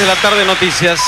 de la tarde, noticias.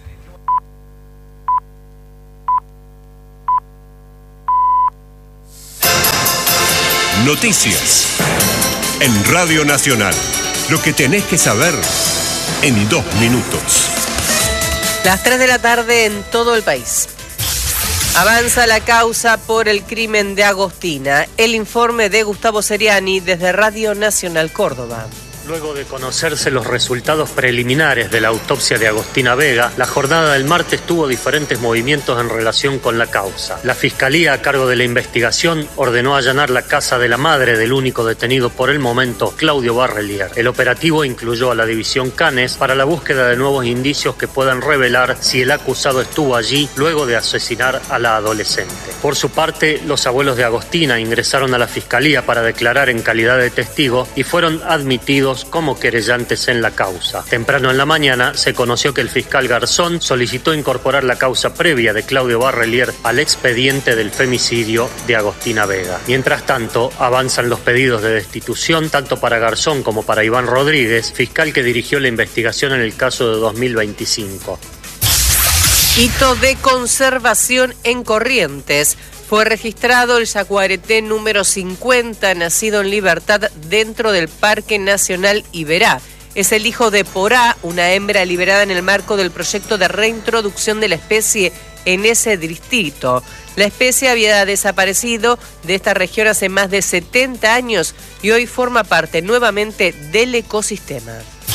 Noticias en Radio Nacional. Lo que tenés que saber en 2 minutos. Las 3 de la tarde en todo el país. Avanza la causa por el crimen de Agostina. El informe de Gustavo Seriani desde Radio Nacional Córdoba. Luego de conocerse los resultados preliminares de la autopsia de Agostina Vega, la jornada del martes tuvo diferentes movimientos en relación con la causa. La Fiscalía, a cargo de la investigación, ordenó allanar la casa de la madre del único detenido por el momento, Claudio Barrelier. El operativo incluyó a la División Canes para la búsqueda de nuevos indicios que puedan revelar si el acusado estuvo allí luego de asesinar a la adolescente. Por su parte, los abuelos de Agostina ingresaron a la Fiscalía para declarar en calidad de testigo y fueron admitidos como querellantes en la causa. Temprano en la mañana se conoció que el fiscal Garzón solicitó incorporar la causa previa de Claudio Barrelier al expediente del femicidio de Agostina Vega. Mientras tanto, avanzan los pedidos de destitución tanto para Garzón como para Iván Rodríguez, fiscal que dirigió la investigación en el caso de 2025. Hito de conservación en Corrientes. Fue registrado el yaguareté número 50, nacido en libertad dentro del Parque Nacional Iberá. Es el hijo de Porá, una hembra liberada en el marco del proyecto de reintroducción de la especie en ese distrito. La especie había desaparecido de esta región hace más de 70 años y hoy forma parte nuevamente del ecosistema.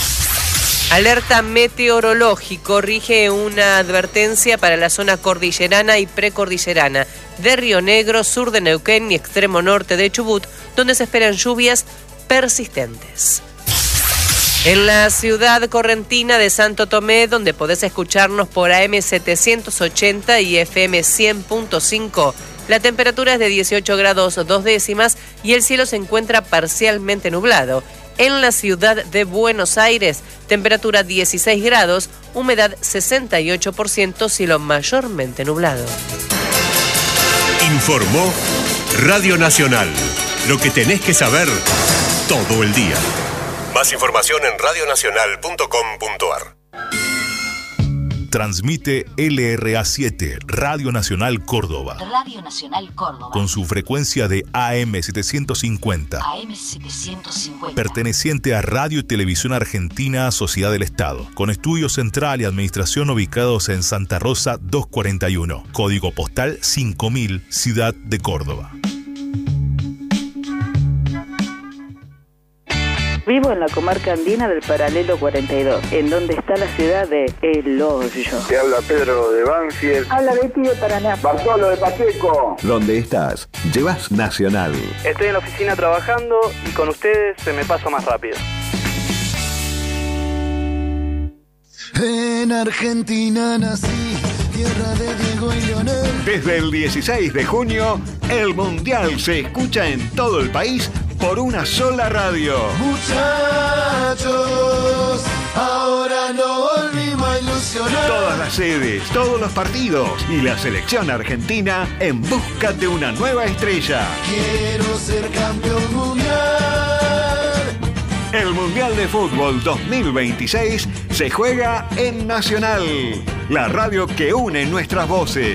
Alerta meteorológico, rige una advertencia para la zona cordillerana y precordillerana de Río Negro, sur de Neuquén y extremo norte de Chubut, donde se esperan lluvias persistentes. En la ciudad correntina de Santo Tomé, donde podés escucharnos por AM 780 y FM 100.5, la temperatura es de 18 grados 2 décimas y el cielo se encuentra parcialmente nublado. En la ciudad de Buenos Aires, temperatura 16 grados, humedad 68%, cielo mayormente nublado. Informó Radio Nacional. Lo que tenés que saber todo el día. Más información en radionacional.com.ar. Transmite LRA7, Radio Nacional Córdoba. Radio Nacional Córdoba. Con su frecuencia de AM 750. AM 750. Perteneciente a Radio y Televisión Argentina, Sociedad del Estado. Con estudio central y administración ubicados en Santa Rosa 241. Código postal 5000, Ciudad de Córdoba. Vivo en la comarca andina del Paralelo 42, en donde está la ciudad de El Hoyo. Te habla Pedro de Banfield. Habla Betty de Paraná. Bartolo de Pacheco. ¿Dónde estás? Llevas Nacional. Estoy en la oficina trabajando y con ustedes se me pasa más rápido. En Argentina nací, tierra de Diego y Leonel. Desde el 16 de junio, el Mundial se escucha en todo el país por una sola radio. Muchachos, ahora no volvimos a ilusionar. Todas las sedes, todos los partidos y la selección argentina en busca de una nueva estrella. Quiero ser campeón mundial. El Mundial de Fútbol 2026 se juega en Nacional, la radio que une nuestras voces.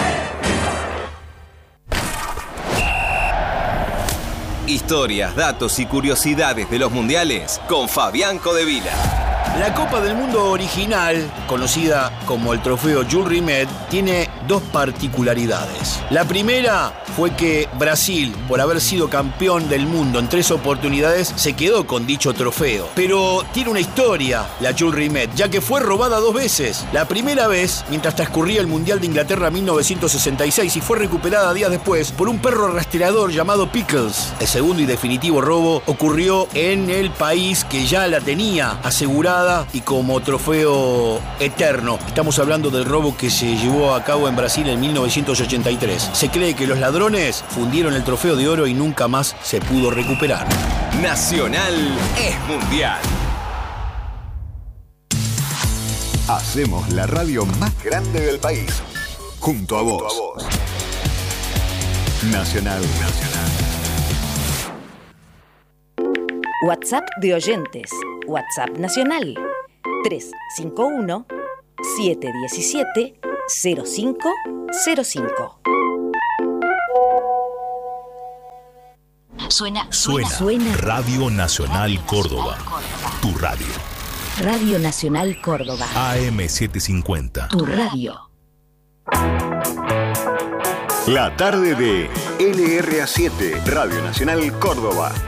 Historias, datos y curiosidades de los mundiales con Fabián Codevila. La Copa del Mundo original, conocida como el trofeo Jules Rimet, tiene dos particularidades. La primera fue que Brasil, por haber sido campeón del mundo en 3 oportunidades, se quedó con dicho trofeo. Pero tiene una historia la Jules Rimet, ya que fue robada 2 veces. La primera vez, mientras transcurría el Mundial de Inglaterra 1966, y fue recuperada días después por un perro rastreador llamado Pickles. El segundo y definitivo robo ocurrió en el país que ya la tenía asegurada y como trofeo eterno. Estamos hablando del robo que se llevó a cabo en Brasil en 1983. Se cree que los ladrones fundieron el trofeo de oro y nunca más se pudo recuperar. Nacional es mundial. Hacemos la radio más grande del país. Junto a vos. Nacional. WhatsApp de oyentes. WhatsApp nacional. 351-717-0505. Suena Radio Nacional Córdoba. Tu radio. Radio Nacional Córdoba. AM750. Tu radio. La tarde de LRA7, Radio Nacional Córdoba.